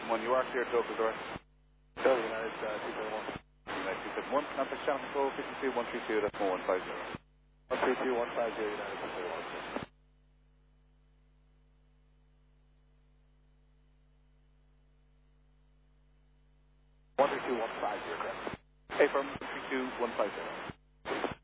1, you are clear to open the door. So, United 271. United 271, contact channel control, frequency 132, that's 1150. 132, 150, United 271. 132, 150, correct. Hey, from 132, 150.